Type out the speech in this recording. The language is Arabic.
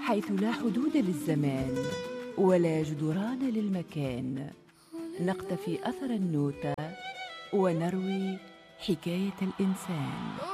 حيث لا حدود للزمان ولا جدران للمكان، نقتفي أثر النوتة ونروي حكاية الإنسان.